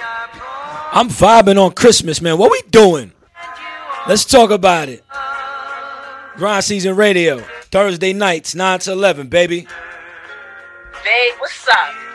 I'm vibing on Christmas, man. What we doing? Let's talk about it. Grind Season Radio, Thursday nights, 9 to 11, baby. Babe, what's up?